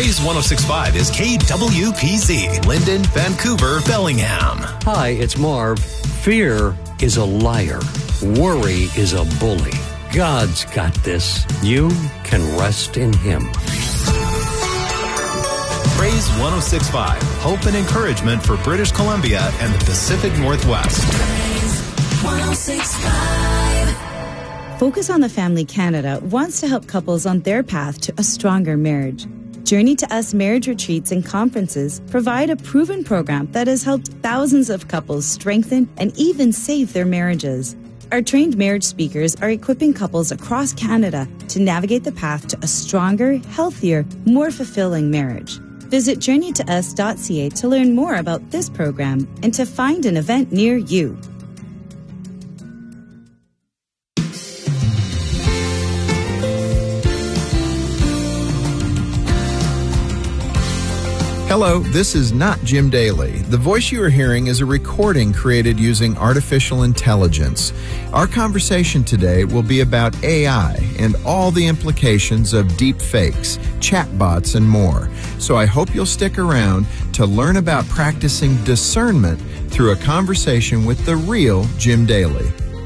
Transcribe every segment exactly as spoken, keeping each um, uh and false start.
Praise one oh six point five is K W P Z, Linden, Vancouver, Bellingham. Hi, it's Marv. Fear is a liar. Worry is a bully. God's got this. You can rest in Him. Praise one oh six point five, hope and encouragement for British Columbia and the Pacific Northwest. Praise one oh six point five. Focus on the Family Canada wants to help couples on their path to a stronger marriage. Journey to Us marriage retreats and conferences provide a proven program that has helped thousands of couples strengthen and even save their marriages. Our trained marriage speakers are equipping couples across Canada to navigate the path to a stronger, healthier, more fulfilling marriage. Visit journey to us dot c a to learn more about this program and to find an event near you. Hello, this is not Jim Daly. The voice you are hearing is a recording created using artificial intelligence. Our conversation today will be about A I and all the implications of deep fakes, chatbots, and more. So I hope you'll stick around to learn about practicing discernment through a conversation with the real Jim Daly.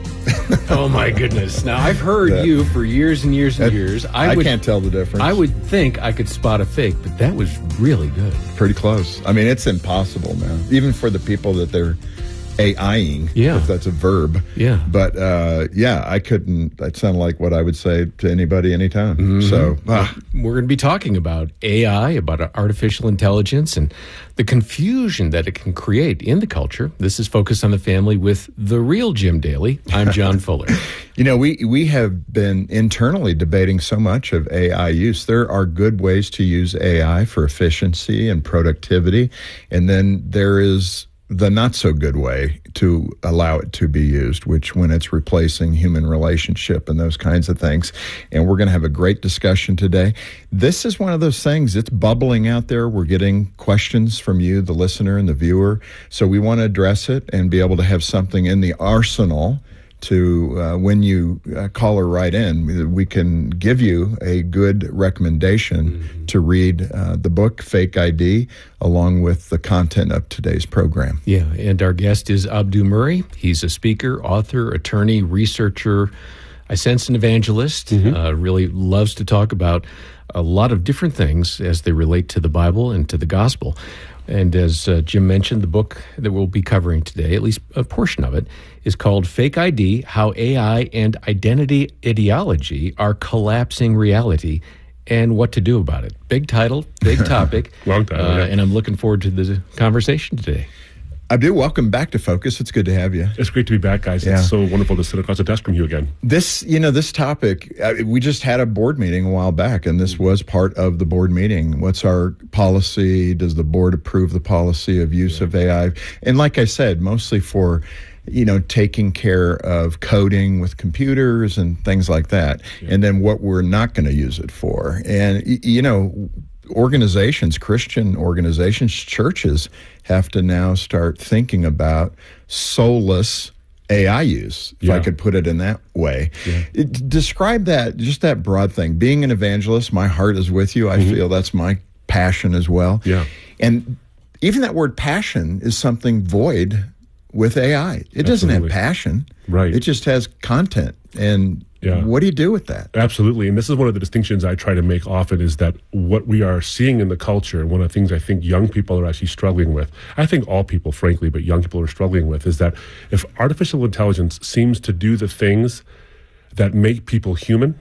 Oh my goodness. Now, I've heard that, you for years and years and that, years. I, I would, can't tell the difference. I would think I could spot a fake, but that was really good. Pretty close. I mean, it's impossible now, even for the people that they're A I-ing, yeah. if that's a verb. Yeah. But, uh, yeah, I couldn't, that sounded like what I would say to anybody anytime. Mm-hmm. So, ah. We're going to be talking about A I, about artificial intelligence, and the confusion that it can create in the culture. This is Focus on the Family with the real Jim Daly. I'm John Fuller. You know, we, we have been internally debating so much of A I use. There are good ways to use A I for efficiency and productivity, and then there is the not so good way to allow it to be used, which when it's replacing human relationship and those kinds of things. And we're going to have a great discussion today. This is one of those things, it's bubbling out there. We're getting questions from you, the listener and the viewer. So we want to address it and be able to have something in the arsenal to, uh, when you uh, call or write in, we can give you a good recommendation mm-hmm. to read uh, the book, Fake I D, along with the content of today's program. Yeah, and our guest is Abdu Murray. He's a speaker, author, attorney, researcher, I sense an evangelist, mm-hmm. uh, really loves to talk about a lot of different things as they relate to the Bible and to the gospel. And as uh, Jim mentioned, the book that we'll be covering today, at least a portion of it, is called Fake I D, How A I and Identity Ideology Are Collapsing Reality and What to Do About It. Big title, big topic. Long time, uh, yeah. And I'm looking forward to the conversation today. Abdu, welcome back to Focus. It's good to have you. It's great to be back, guys. Yeah. It's so wonderful to sit across the desk from you again. This, you know, this topic, uh, we just had a board meeting a while back, and this was part of the board meeting. What's our policy? Does the board approve the policy of use yeah. of A I? And like I said, mostly for, you know, taking care of coding with computers and things like that. Yeah. And then what we're not going to use it for. And, you know, organizations, Christian organizations, churches have to now start thinking about soulless A I use, if yeah. I could put it in that way. Yeah. It, describe that, just that broad thing. Being an evangelist, my heart is with you. I mm-hmm. feel that's my passion as well. Yeah. And even that word passion is something void with A I. It Absolutely. Doesn't have passion. Right. It just has content. And yeah. what do you do with that? Absolutely. And this is one of the distinctions I try to make often is that what we are seeing in the culture, one of the things I think young people are actually struggling with, I think all people, frankly, but young people are struggling with, is that if artificial intelligence seems to do the things that make people human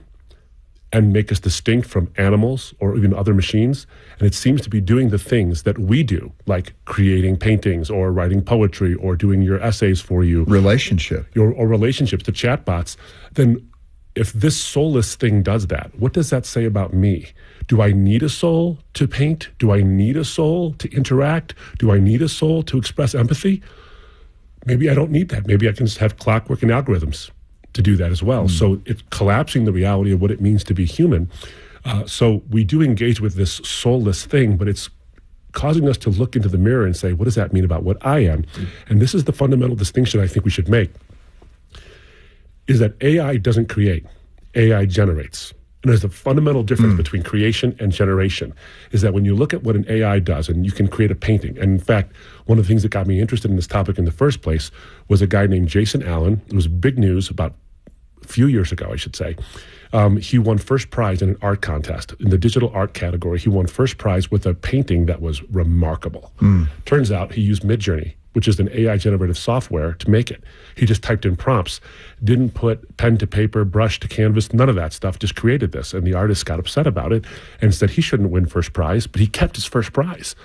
and make us distinct from animals or even other machines, and it seems to be doing the things that we do, like creating paintings or writing poetry or doing your essays for you. Relationship. Your, or relationships to chatbots, then if this soulless thing does that, what does that say about me? Do I need a soul to paint? Do I need a soul to interact? Do I need a soul to express empathy? Maybe I don't need that. Maybe I can just have clockwork and algorithms to do that as well. Mm. So it's collapsing the reality of what it means to be human. Uh, so we do engage with this soulless thing, but it's causing us to look into the mirror and say, what does that mean about what I am? Mm. And this is the fundamental distinction I think we should make, is that A I doesn't create, A I generates. And there's a fundamental difference mm. between creation and generation, is that when you look at what an A I does, and you can create a painting, and in fact, one of the things that got me interested in this topic in the first place was a guy named Jason Allen. It was big news about a few years ago, I should say. Um, he won first prize in an art contest. In the digital art category, he won first prize with a painting that was remarkable. Mm. Turns out he used Midjourney, which is an A I generative software, to make it. He just typed in prompts, didn't put pen to paper, brush to canvas, none of that stuff, just created this. And the artist got upset about it and said he shouldn't win first prize, but he kept his first prize.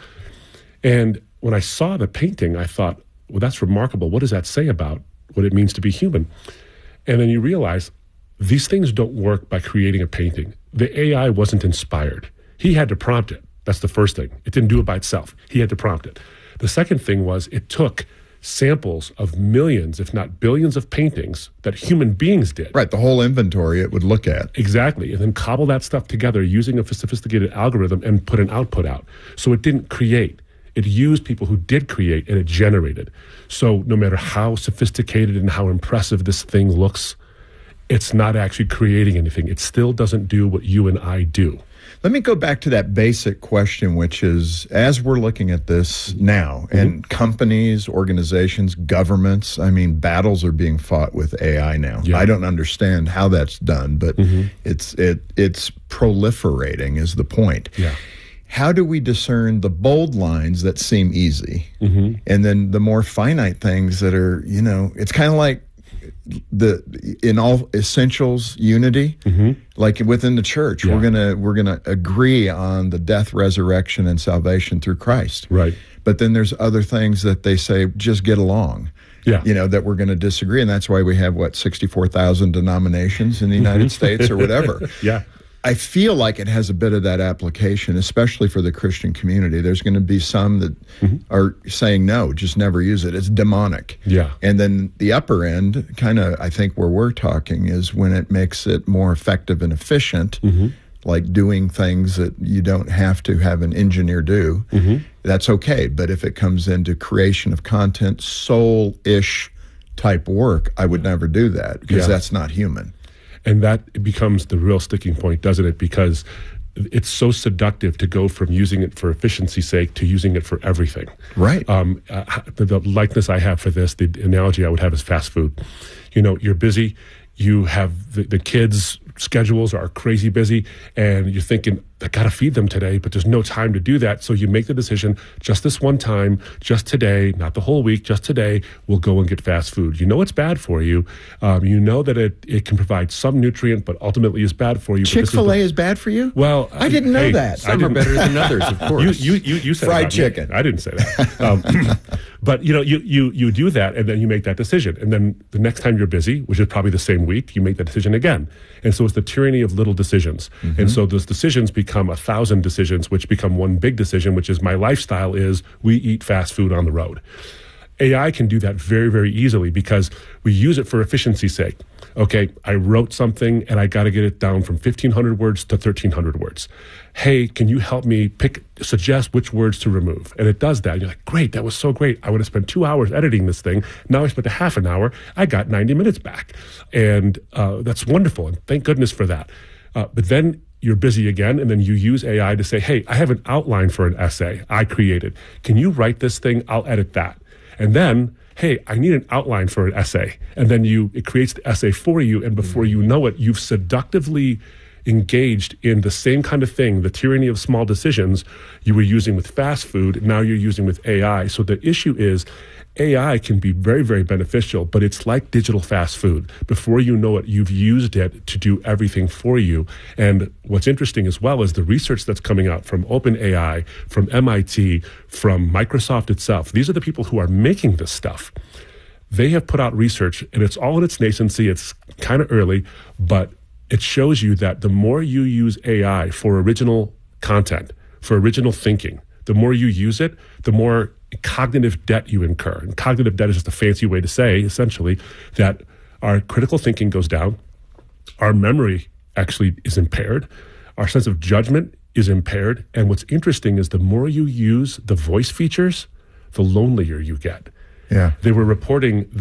And when I saw the painting, I thought, well, that's remarkable. What does that say about what it means to be human? And then you realize these things don't work by creating a painting. The A I wasn't inspired. He had to prompt it. That's the first thing. It didn't do it by itself. He had to prompt it. The second thing was it took samples of millions, if not billions, of paintings that human beings did. Right, the whole inventory it would look at. Exactly, and then cobble that stuff together using a sophisticated algorithm and put an output out. So it didn't create. It used people who did create, and it generated. So no matter how sophisticated and how impressive this thing looks, it's not actually creating anything. It still doesn't do what you and I do. Let me go back to that basic question, which is, as we're looking at this now, mm-hmm. and companies, organizations, governments, I mean, battles are being fought with A I now. Yeah. I don't understand how that's done, but mm-hmm. it's it it's proliferating is the point. Yeah. How do we discern the bold lines that seem easy, mm-hmm. and then the more finite things that are, you know, it's kind of like the in all essentials unity, mm-hmm. like within the church, yeah. we're gonna we're gonna agree on the death, resurrection, and salvation through Christ. Right. But then there's other things that they say just get along. Yeah. You know, that we're going to disagree, and that's why we have what sixty-four thousand denominations in the United States or whatever. Yeah. I feel like it has a bit of that application, especially for the Christian community. There's going to be some that mm-hmm. are saying, no, just never use it. It's demonic. Yeah. And then the upper end, kind of, I think where we're talking is when it makes it more effective and efficient, mm-hmm. like doing things that you don't have to have an engineer do. Mm-hmm. That's okay. But if it comes into creation of content, soul-ish type work, I would never do that because yeah. that's not human. And that becomes the real sticking point, doesn't it? Because it's so seductive to go from using it for efficiency's sake to using it for everything. Right. Um, uh, the, the likeness I have for this, the analogy I would have is fast food. You know, you're busy, you have the, the kids' schedules are crazy busy, and you're thinking, I got to feed them today, but there's no time to do that. So you make the decision, just this one time, just today, not the whole week, just today, we'll go and get fast food. You know it's bad for you. Um, you know that it, it can provide some nutrient, but ultimately is bad for you. Chick-fil-A is, is bad for you? Well, I didn't know hey, that. Some are better than others, of course. You, you, you, you said fried chicken. Me. I didn't say that. Um, but you know, you, you, you do that, and then you make that decision. And then the next time you're busy, which is probably the same week, you make that decision again. And so it's the tyranny of little decisions. Mm-hmm. And so those decisions become a thousand decisions, which become one big decision, which is my lifestyle is we eat fast food on the road. A I can do that very, very easily because we use it for efficiency's sake. Okay, I wrote something and I got to get it down from fifteen hundred words to thirteen hundred words. Hey, can you help me pick, suggest which words to remove? And it does that. And you're like, great, that was so great. I would have spent two hours editing this thing. Now I spent a half an hour. I got ninety minutes back. And uh, that's wonderful. And thank goodness for that. Uh, but then you're busy again, and then you use A I to say, hey, I have an outline for an essay I created. Can you write this thing? I'll edit that. And then, hey, I need an outline for an essay. And then you it creates the essay for you, and before you know it, you've seductively engaged in the same kind of thing, the tyranny of small decisions you were using with fast food, now you're using with A I. So the issue is A I can be very, very beneficial, but it's like digital fast food. Before you know it, you've used it to do everything for you. And what's interesting as well is the research that's coming out from OpenAI, from M I T, from Microsoft itself. These are the people who are making this stuff. They have put out research, and it's all in its nascency. It's kind of early, but it shows you that the more you use A I for original content, for original thinking, the more you use it, the more cognitive debt you incur. And cognitive debt is just a fancy way to say, essentially, that our critical thinking goes down, our memory actually is impaired, our sense of judgment is impaired, and what's interesting is the more you use the voice features, the lonelier you get. Yeah. They were reporting that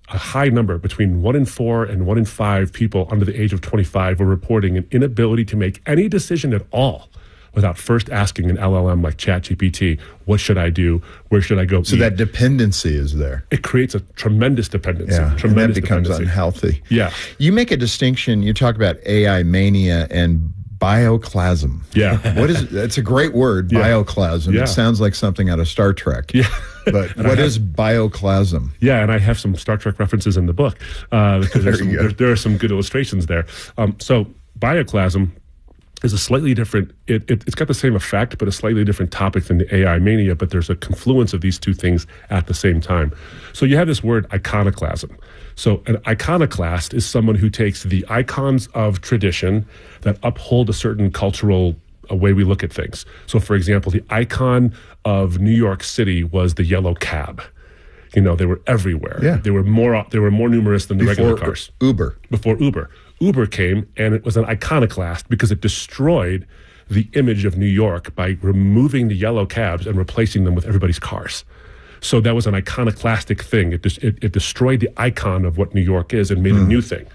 a high number, between one in four and one in five people under the age of twenty-five were reporting an inability to make any decision at all without first asking an L L M like ChatGPT, what should I do? Where should I go? So eat? that dependency is there. It creates a tremendous dependency. Yeah, tremendous and that becomes dependency. unhealthy. Yeah. You make a distinction, you talk about A I mania and bioclasm. Yeah. What is it? It's a great word, Yeah. bioclasm. Yeah. It sounds like something out of Star Trek. Yeah. But what is bioclasm? Yeah, and I have some Star Trek references in the book uh, because there's There some, you go. there, there are some good illustrations there. Um, so bioclasm is a slightly different, it, it, it's got the same effect, but a slightly different topic than the A I mania, but there's a confluence of these two things at the same time. So you have this word iconoclasm. So an iconoclast is someone who takes the icons of tradition that uphold a certain cultural a way we look at things. So for example, the icon of New York City was the yellow cab. You know, they were everywhere. Yeah. They were more they were more numerous than the regular Before cars. Uber. Before Uber. Uber came, and it was an iconoclast because it destroyed the image of New York by removing the yellow cabs and replacing them with everybody's cars. So that was an iconoclastic thing. It, des- it, it destroyed the icon of what New York is and made mm. a new thing.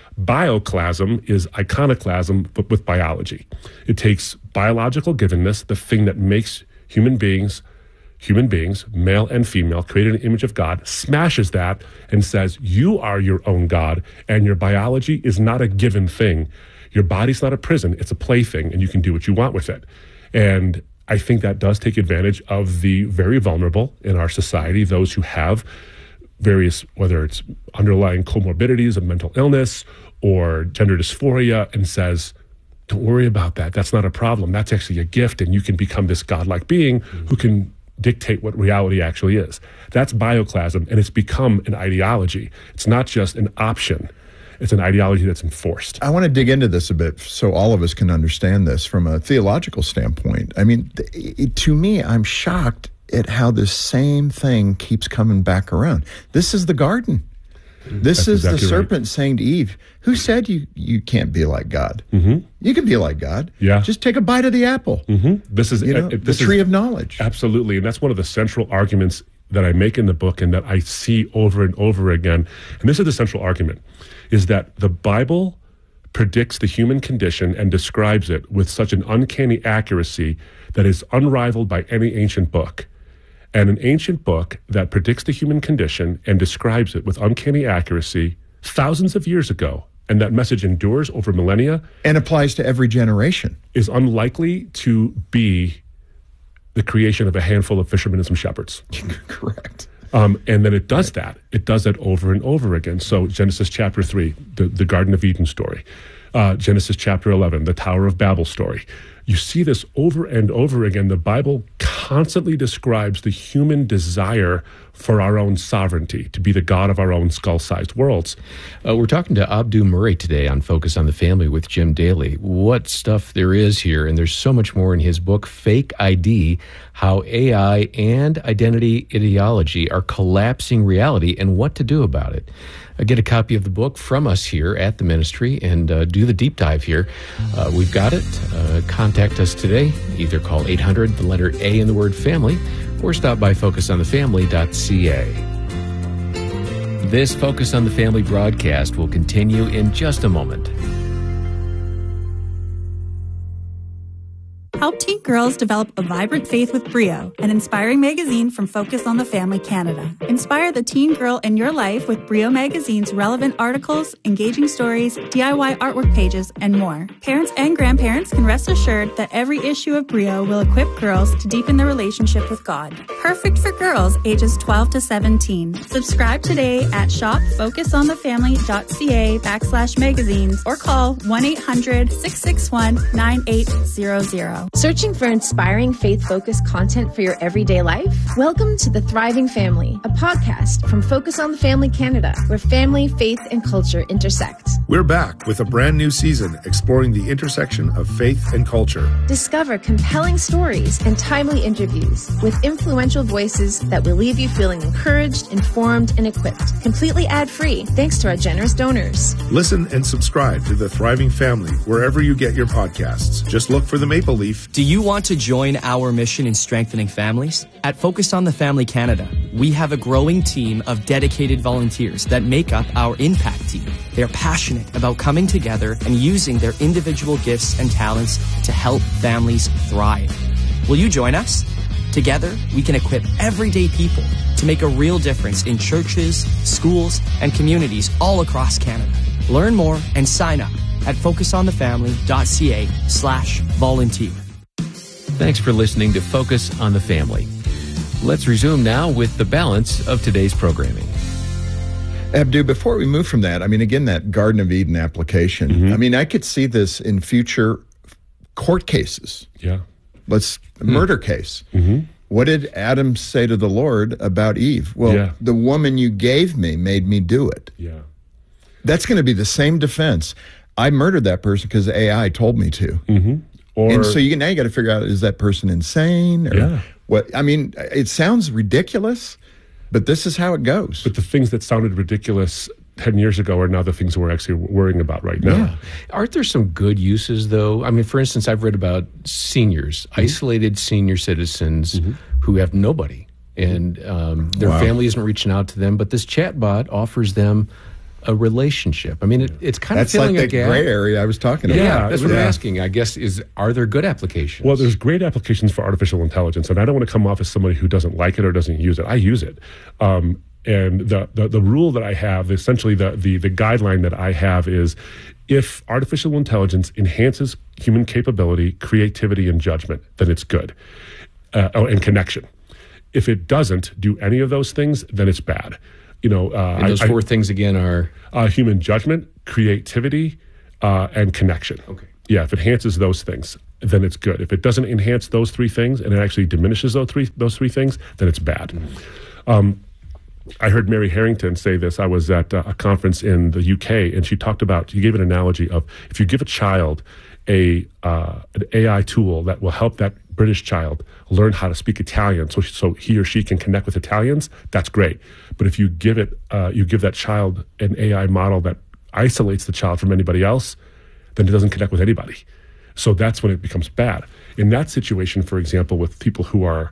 Bioclasm is iconoclasm, but with biology. It takes biological givenness, the thing that makes human beings human beings, male and female, created an image of God, smashes that and says, you are your own God, and your biology is not a given thing. Your body's not a prison, it's a plaything, and you can do what you want with it. And I think that does take advantage of the very vulnerable in our society, those who have various, whether it's underlying comorbidities of mental illness or gender dysphoria, and says, don't worry about that. That's not a problem. That's actually a gift, and you can become this godlike being who can dictate what reality actually is. That's bioclasm, and it's become an ideology. It's not just an option. It's an ideology that's enforced. I want to dig into this a bit so all of us can understand this from a theological standpoint. I mean, th- to me, I'm shocked at how this same thing keeps coming back around. This is the garden. This That's is exactly the serpent right. saying to Eve, who said you, you can't be like God? Mm-hmm. You can be like God. Yeah. Just take a bite of the apple. Mm-hmm. This is You know, uh, the this tree is, of knowledge. Absolutely. And that's one of the central arguments that I make in the book and that I see over and over again. And this is the central argument, is that the Bible predicts the human condition and describes it with such an uncanny accuracy that is unrivaled by any ancient book. And an ancient book that predicts the human condition and describes it with uncanny accuracy thousands of years ago, and that message endures over millennia, And applies to every generation. is unlikely to be the creation of a handful of fishermen and some shepherds. Correct. Um, and then it does that. It does that over and over again. So Genesis chapter three, the, the Garden of Eden story. Uh, Genesis chapter eleven, the Tower of Babel story. You see this over and over again. The Bible constantly describes the human desire for our own sovereignty, to be the God of our own skull-sized worlds. Uh, we're talking to Abdu Murray today on Focus on the Family with Jim Daly. What stuff there is here, and there's so much more in his book, Fake I D, How A I and Identity Ideology Are Collapsing Reality and What to Do About It. Uh, get a copy of the book from us here at the ministry and uh, do the deep dive here. Uh, we've got it. Uh, contact us today. Either call eight hundred, the letter A in the word family, or stop by focus on the family dot c a. This Focus on the Family broadcast will continue in just a moment. Help teen girls develop a vibrant faith with Brio, an inspiring magazine from Focus on the Family Canada. Inspire the teen girl in your life with Brio Magazine's relevant articles, engaging stories, D I Y artwork pages, and more. Parents and grandparents can rest assured that every issue of Brio will equip girls to deepen their relationship with God. Perfect for girls ages twelve to seventeen. Subscribe today at shop focus on the family dot c a backslash magazines or call one eight hundred, six six one, nine eight zero zero. Searching for inspiring faith-focused content for your everyday life? Welcome to The Thriving Family, a podcast from Focus on the Family Canada, where family, faith, and culture intersect. We're back with a brand new season exploring the intersection of faith and culture. Discover compelling stories and timely interviews with influential spiritual voices that will leave you feeling encouraged, informed, and equipped, completely ad-free, thanks to our generous donors. Listen and subscribe to The Thriving Family wherever you get your podcasts. Just look for the Maple Leaf. Do you want to join our mission in strengthening families? At Focus on the Family Canada, we have a growing team of dedicated volunteers that make up our impact team. They're passionate about coming together and using their individual gifts and talents to help families thrive. Will you join us? Together, we can equip everyday people to make a real difference in churches, schools, and communities all across Canada. Learn more and sign up at focusonthefamily.ca slash volunteer. Thanks for listening to Focus on the Family. Let's resume now with the balance of today's programming. Abdu, before we move from that, I mean, again, that Garden of Eden application, mm-hmm. I mean, I could see this in future court cases. Yeah. Let's, mm. murder case. Mm-hmm. What did Adam say to the Lord about Eve? Well, yeah. the woman you gave me made me do it. Yeah. That's going to be the same defense. I murdered that person because A I told me to. Mm-hmm. Or, and so you, now you got to figure out, is that person insane? Or yeah. what? I mean, it sounds ridiculous, but this is how it goes. But the things that sounded ridiculous ten years ago are now the things we're actually worrying about right now. Yeah. Aren't there some good uses, though? I mean, for instance, I've read about seniors, mm-hmm. isolated senior citizens mm-hmm. who have nobody, and um, their wow. family isn't reaching out to them, but this chatbot offers them a relationship. I mean, it, it's kind that's of filling like a gap. That's like the gray area I was talking about. Yeah, that's what yeah. I'm asking. I guess, is are there good applications? Well, there's great applications for artificial intelligence, and I don't want to come off as somebody who doesn't like it or doesn't use it. I use it. Um, and the, the, the rule that I have, essentially the, the, the guideline that I have is if artificial intelligence enhances human capability, creativity, and judgment, then it's good, uh, oh, and connection. If it doesn't do any of those things, then it's bad. You know, uh, and those I, four I, things again are uh, human judgment, creativity, uh, and connection. Okay. Yeah, if it enhances those things, then it's good. If it doesn't enhance those three things and it actually diminishes those three those three things, then it's bad. Mm-hmm. Um, I heard Mary Harrington say this. I was at a conference in the U K, and she talked about. She gave an analogy of if you give a child a uh, an A I tool that will help that British child learn how to speak Italian, so so he or she can connect with Italians. That's great. But if you give it, uh, you give that child an A I model that isolates the child from anybody else, then it doesn't connect with anybody. So that's when it becomes bad. In that situation, for example, with people who are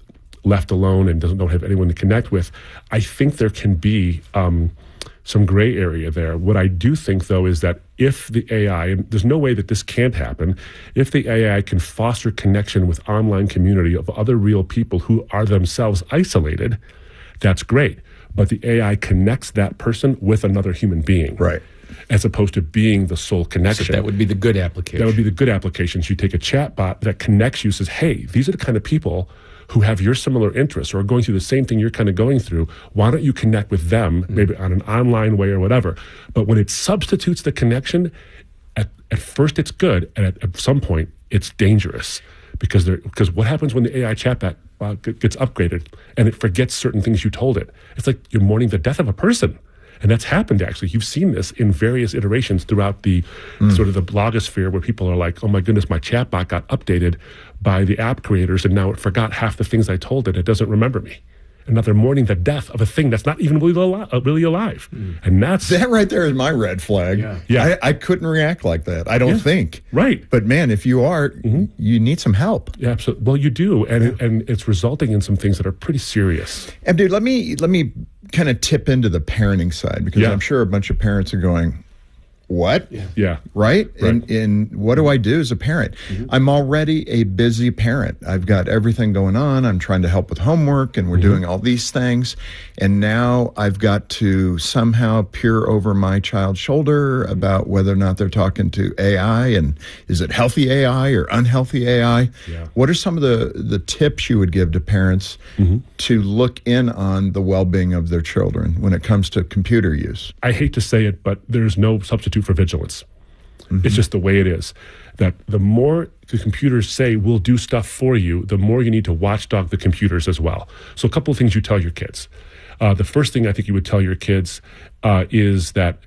left alone and doesn't don't have anyone to connect with, I think there can be um, some gray area there. What I do think, though, is that if the A I, and there's no way that this can't happen, if the A I can foster connection with online community of other real people who are themselves isolated, that's great. But the A I connects that person with another human being. Right. As opposed to being the sole connection. So that would be the good application. That would be the good applications. You take a chatbot that connects you, says, hey, these are the kind of people who have your similar interests or are going through the same thing you're kind of going through. Why don't you connect with them, mm-hmm. maybe on an online way or whatever? But when it substitutes the connection, at, at first it's good, and at, at some point it's dangerous. Because there, because what happens when the A I chatbot uh, gets upgraded and it forgets certain things you told it? It's like you're mourning the death of a person. And that's happened, actually. You've seen this in various iterations throughout the mm. sort of the blogosphere where people are like, oh my goodness, my chatbot got updated by the app creators and now it forgot half the things I told it. It doesn't remember me. And now they're mourning the death of a thing that's not even really alive. Really alive. Mm. And that's... That right there is my red flag. Yeah. yeah. I, I couldn't react like that. I don't yeah. think. Right. But man, if you are, mm-hmm. you need some help. Yeah, absolutely. Well, you do. And, yeah. it, and it's resulting in some things that are pretty serious. And dude, let me, let me kind of tip into the parenting side because yeah. I'm sure a bunch of parents are going, what? Yeah. yeah. Right? right? And, and what do I do as a parent? Mm-hmm. I'm already a busy parent. I've got everything going on. I'm trying to help with homework and we're mm-hmm. doing all these things. And now I've got to somehow peer over my child's shoulder about whether or not they're talking to A I and is it healthy A I or unhealthy A I? Yeah. What are some of the, the tips you would give to parents mm-hmm. to look in on the well-being of their children when it comes to computer use? I hate to say it, but there's no substitute for vigilance. Mm-hmm. It's just the way it is. That the more the computers say we'll do stuff for you, the more you need to watchdog the computers as well. So a couple of things you tell your kids. Uh, the first thing I think you would tell your kids uh, is that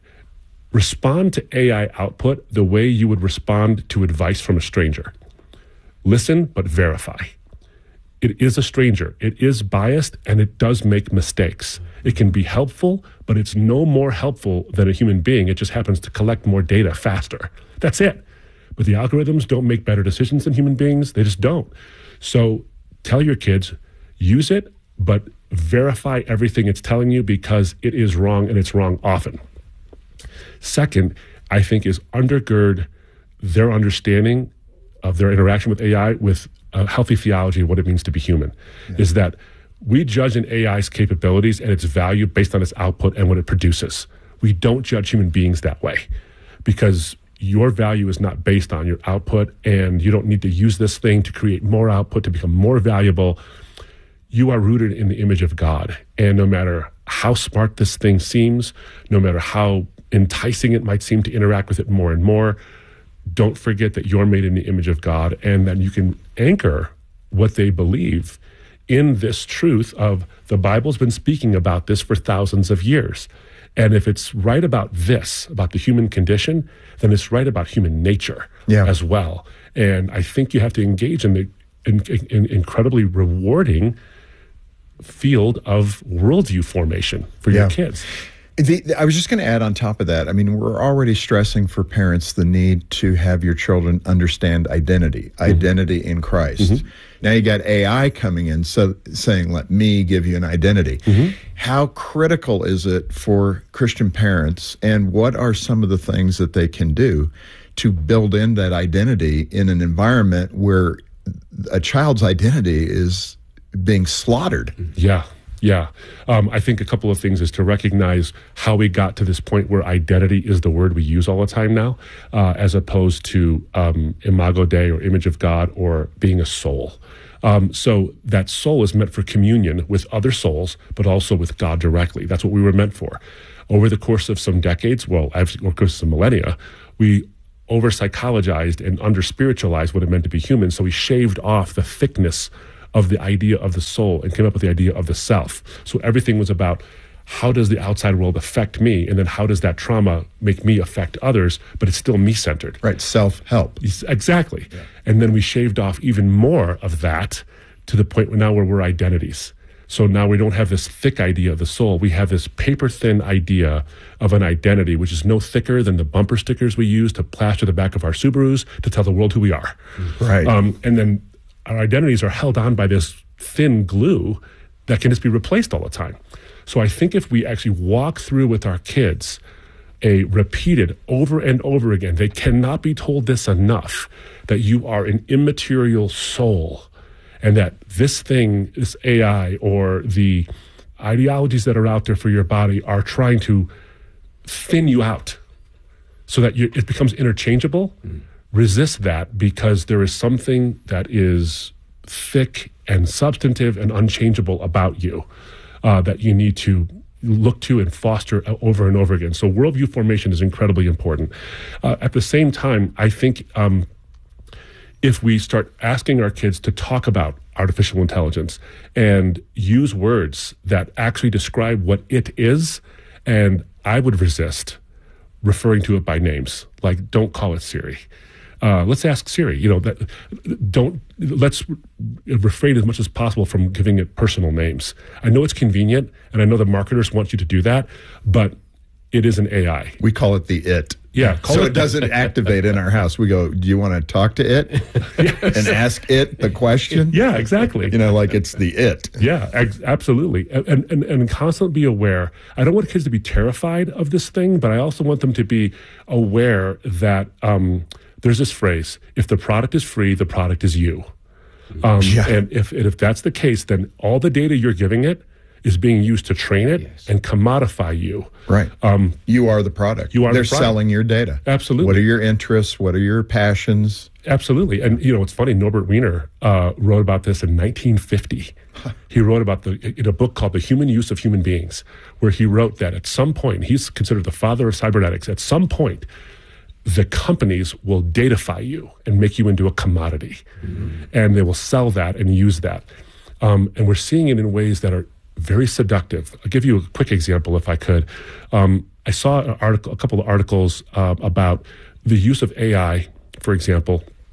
respond to A I output the way you would respond to advice from a stranger. Listen, but verify. it is a stranger. It is biased, and it does make mistakes. It can be helpful, but it's no more helpful than a human being. It just happens to collect more data faster. That's it. But the algorithms don't make better decisions than human beings. They just don't. So tell your kids, use it, but verify everything it's telling you, because it is wrong, and it's wrong often. Second, I think, is undergird their understanding of their interaction with A I with a healthy theology of what it means to be human. Yeah. Is that we judge an A I's capabilities and its value based on its output and what it produces. We don't judge human beings that way, because your value is not based on your output, and you don't need to use this thing to create more output to become more valuable. You are rooted in the image of God. And no matter how smart this thing seems, no matter how enticing it might seem to interact with it more and more, don't forget that you're made in the image of God, and that you can anchor what they believe in this truth of the Bible's been speaking about this for thousands of years. And if it's right about this, about the human condition, then it's right about human nature yeah. as well. And I think you have to engage in the in, in incredibly rewarding field of worldview formation for yeah. your kids. The, the, I was just going to add on top of that, I mean, we're already stressing for parents the need to have your children understand identity, mm-hmm. identity in Christ. Mm-hmm. Now you got A I coming in, so saying, let me give you an identity. Mm-hmm. How critical is it for Christian parents, and what are some of the things that they can do to build in that identity in an environment where a child's identity is being slaughtered? Yeah. Yeah. Um, I think a couple of things is to recognize how we got to this point where identity is the word we use all the time now, uh, as opposed to um, imago Dei or image of God or being a soul. Um, so that soul is meant for communion with other souls, but also with God directly. That's what we were meant for. Over the course of some decades, well, over the course of some millennia, we over-psychologized and under-spiritualized what it meant to be human, so we shaved off the thickness of the idea of the soul and came up with the idea of the self. So everything was about, how does the outside world affect me? And then how does that trauma make me affect others? But it's still me-centered. Right, self-help. Exactly. Yeah. And then we shaved off even more of that to the point where now where we're identities. So now we don't have this thick idea of the soul. We have this paper-thin idea of an identity, which is no thicker than the bumper stickers we use to plaster the back of our Subarus to tell the world who we are. Right. Um, and then our identities are held on by this thin glue that can just be replaced all the time. So I think if we actually walk through with our kids a repeated over and over again, they cannot be told this enough, that you are an immaterial soul, and that this thing, this A I or the ideologies that are out there for your body are trying to thin you out so that you, it becomes interchangeable. Mm. Resist that, because there is something that is thick and substantive and unchangeable about you uh, that you need to look to and foster over and over again. So worldview formation is incredibly important. Uh, at the same time, I think um, if we start asking our kids to talk about artificial intelligence and use words that actually describe what it is, and I would resist referring to it by names, like don't call it Siri. Uh, let's ask Siri, you know, that don't, let's refrain as much as possible from giving it personal names. I know it's convenient, and I know the marketers want you to do that, but it is an A I. We call it the it. Yeah. So it, it doesn't activate in our house. We go, do you want to talk to it? Yes. And ask it the question? Yeah, exactly. You know, like it's the it. Yeah, ex- absolutely. And, and, and constantly be aware. I don't want kids to be terrified of this thing, but I also want them to be aware that um, there's this phrase, if the product is free, the product is you. Um, yeah. And if, and if that's the case, then all the data you're giving it is being used to train it yes. and commodify you. Right. Um, you are the product. You are They're the product. selling your data. Absolutely. What are your interests? What are your passions? Absolutely. And, you know, it's funny, Norbert Wiener uh, wrote about this in nineteen fifty. He wrote about the in a book called The Human Use of Human Beings, where he wrote that at some point, he's considered the father of cybernetics, at some point, the companies will datafy you and make you into a commodity. Mm-hmm. And they will sell that and use that. Um, and we're seeing it in ways that are very seductive. I'll give you a quick example if I could. Um, I saw an article, a couple of articles uh, about the use of A I, for example,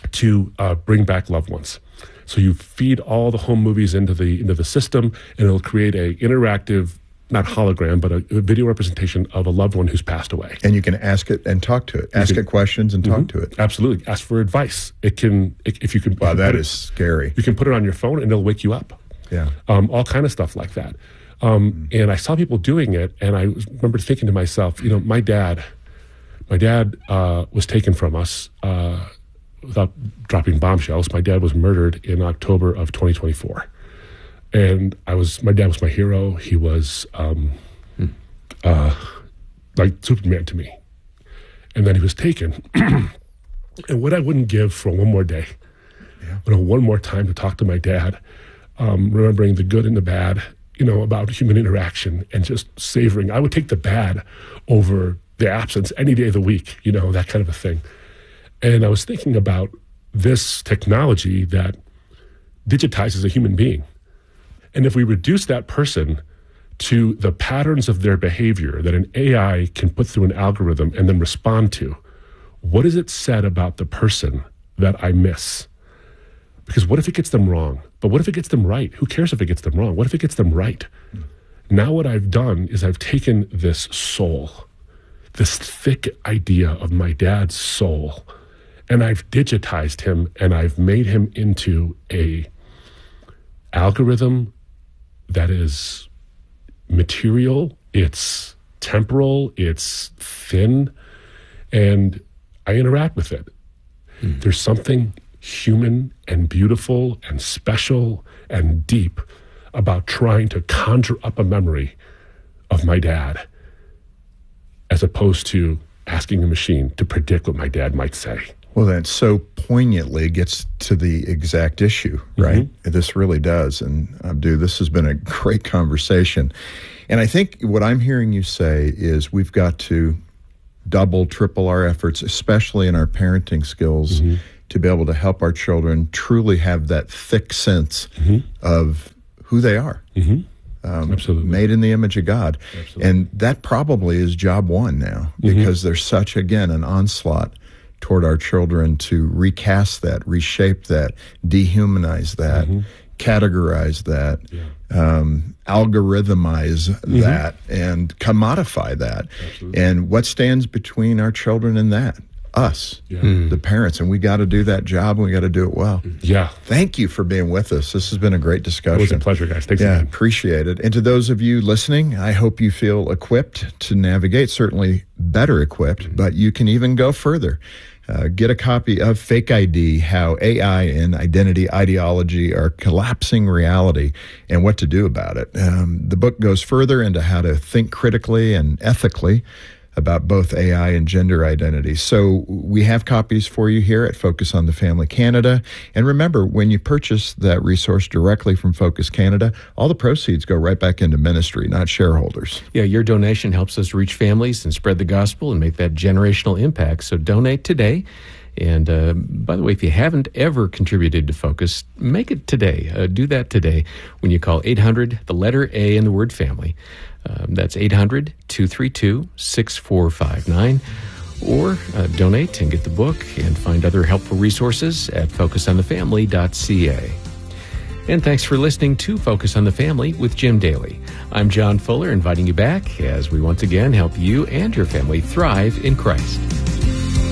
to uh, bring back loved ones. So you feed all the home movies into the into the system, and it'll create a interactive, not hologram, but a, a video representation of a loved one who's passed away. And you can ask it and talk to it. Ask can, it questions and mm-hmm, talk to it. Absolutely. Ask for advice. It can, it, if you can. Wow, that it, is scary. You can put it on your phone, and it'll wake you up. Yeah. Um, all kind of stuff like that. Um, mm-hmm. And I saw people doing it, and I remember thinking to myself, you know, my dad, my dad uh, was taken from us. Uh, Without dropping bombshells, my dad was murdered in October of twenty twenty-four, and I was my dad was my hero. He was um, hmm. uh, like Superman to me, and then he was taken. And what I wouldn't give for one more day, yeah. you know, one more time to talk to my dad, um, remembering the good and the bad, you know, about human interaction, and just savoring. I would take the bad over the absence any day of the week, you know, that kind of a thing. And I was thinking about this technology that digitizes a human being. And if we reduce that person to the patterns of their behavior that an A I can put through an algorithm and then respond to, what is it said about the person that I miss? Because what if it gets them wrong? But what if it gets them right? Who cares if it gets them wrong? What if it gets them right? Mm. Now what I've done is I've taken this soul, this thick idea of my dad's soul, and I've digitized him, and I've made him into a algorithm that is material, it's temporal, it's thin, and I interact with it. Mm. There's something human and beautiful and special and deep about trying to conjure up a memory of my dad, as opposed to asking a machine to predict what my dad might say. Well, that so poignantly gets to the exact issue, right? Mm-hmm. This really does. And Abdu, this has been a great conversation. And I think what I'm hearing you say is we've got to double, triple our efforts, especially in our parenting skills, mm-hmm. to be able to help our children truly have that thick sense mm-hmm. of who they are. Mm-hmm. Um, Absolutely. Made in the image of God. Absolutely. And that probably is job one now, because mm-hmm. there's such, again, an onslaught toward our children to recast that, reshape that, dehumanize that, mm-hmm. categorize that, yeah. um, algorithmize mm-hmm. that, and commodify that. Absolutely. And what stands between our children and that? Us, yeah. mm. the parents. And we got to do that job, and we got to do it well. Yeah. Thank you for being with us. This has been a great discussion. It was a pleasure, guys. Thanks yeah, again. Appreciate it. And to those of you listening, I hope you feel equipped to navigate, certainly better equipped, mm-hmm. but you can even go further. Uh, get a copy of Fake I D, How A I and Identity Ideology Are Collapsing Reality, and what to do about it. Um, the book goes further into how to think critically and ethically about both A I and gender identity. So we have copies for you here at Focus on the Family Canada. And remember, when you purchase that resource directly from Focus Canada, all the proceeds go right back into ministry, not shareholders. Yeah, your donation helps us reach families and spread the gospel and make that generational impact. So donate today. And uh, by the way, if you haven't ever contributed to Focus, make it today. Uh, do that today when you call eight hundred, the letter A in the word family. Um, that's eight hundred, two three two, six four five nine. Or uh, donate and get the book and find other helpful resources at focus on the family dot c a. And thanks for listening to Focus on the Family with Jim Daly. I'm John Fuller, inviting you back as we once again help you and your family thrive in Christ.